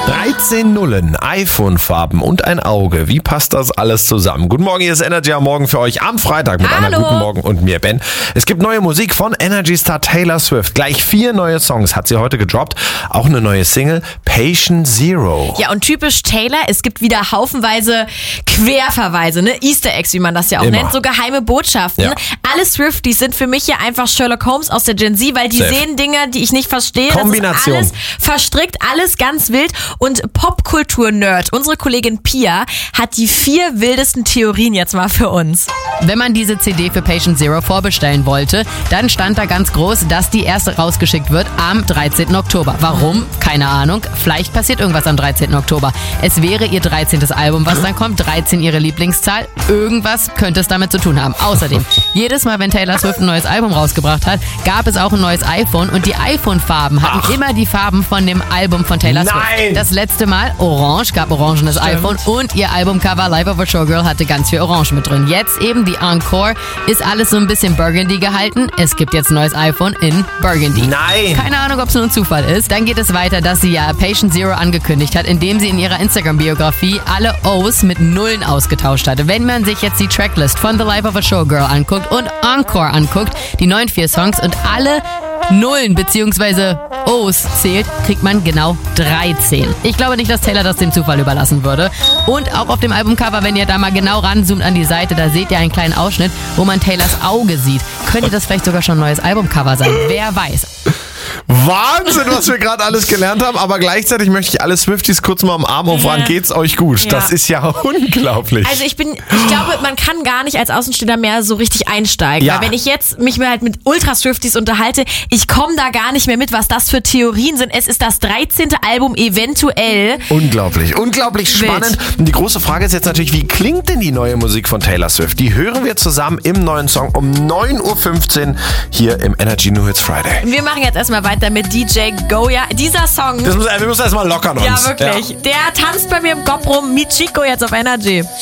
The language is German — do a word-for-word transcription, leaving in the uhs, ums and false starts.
dreizehn Nullen, iPhone-Farben und ein Auge. Wie passt das alles zusammen? Guten Morgen, hier ist Energy am Morgen für euch am Freitag mit Hallo. einer guten Morgen und mir, Ben. Es gibt neue Musik von Energy-Star Taylor Swift. Gleich vier neue Songs hat sie heute gedroppt. Auch eine neue Single, Patient Zero. Ja, und typisch Taylor, es gibt wieder haufenweise Querverweise, ne? Easter Eggs, wie man das ja auch Immer. nennt, so geheime Botschaften. Ja. Alle Swifties sind für mich hier einfach Sherlock Holmes aus der Gen Z, weil die Safe. sehen Dinge, die ich nicht verstehe. Kombination. Das ist alles verstrickt, alles ganz wild. Und Popkultur-Nerd, unsere Kollegin Pia, hat die vier wildesten Theorien jetzt mal für uns. Wenn man diese C D für Patient Zero vorbestellen wollte, dann stand da ganz groß, dass die erste rausgeschickt wird am dreizehnten Oktober. Warum? Keine Ahnung. Vielleicht passiert irgendwas am dreizehnten Oktober. Es wäre ihr dreizehntes Album, was dann kommt. dreizehn ihre Lieblingszahl. Irgendwas könnte es damit zu tun haben. Außerdem, jedes Mal, wenn Taylor Swift ein neues Album rausgebracht hat, gab es auch ein neues iPhone und die iPhone-Farben hatten Ach. immer die Farben von dem Album von Taylor Nein. Swift. Das letzte Mal orange, gab orangenes iPhone und ihr Albumcover Life of a Showgirl hatte ganz viel Orange mit drin. Jetzt eben die Encore, ist alles so ein bisschen Burgundy gehalten. Es gibt jetzt ein neues iPhone in Burgundy. Nein. Keine Ahnung, ob es nur ein Zufall ist. Dann geht es weiter, dass sie ja Patient Zero angekündigt hat, indem sie in ihrer Instagram-Biografie alle O's mit Nullen ausgetauscht hatte. Wenn man sich jetzt die Tracklist von The Life of a Showgirl anguckt und Encore anguckt, die neuen vier Songs und alle Nullen bzw. O's zählt, kriegt man genau dreizehn. Ich glaube nicht, dass Taylor das dem Zufall überlassen würde. Und auch auf dem Albumcover, wenn ihr da mal genau ranzoomt an die Seite, da seht ihr einen kleinen Ausschnitt, wo man Taylors Auge sieht. Könnte das vielleicht sogar schon ein neues Albumcover sein? Wer weiß. Wahnsinn, was wir gerade alles gelernt haben. Aber gleichzeitig möchte ich alle Swifties kurz mal umarmen und fragen, Ja. geht's euch gut? Ja. Das ist ja unglaublich. Also ich bin, ich glaube, man kann gar nicht als Außenstehender mehr so richtig einsteigen. Ja. Weil wenn ich jetzt mich halt mit Ultra-Swifties unterhalte, ich komme da gar nicht mehr mit, was das für Theorien sind. Es ist das dreizehnte Album eventuell. Unglaublich, unglaublich Wild. spannend. Und die große Frage ist jetzt natürlich, wie klingt denn die neue Musik von Taylor Swift? Die hören wir zusammen im neuen Song um neun Uhr fünfzehn hier im Energy New Hits Friday. Wir machen jetzt erstmal weiter mit D J Goya. Dieser Song, Das muss, wir müssen erstmal lockern uns. ja wirklich, der tanzt bei mir im Kopf rum. Michiko jetzt auf Energy.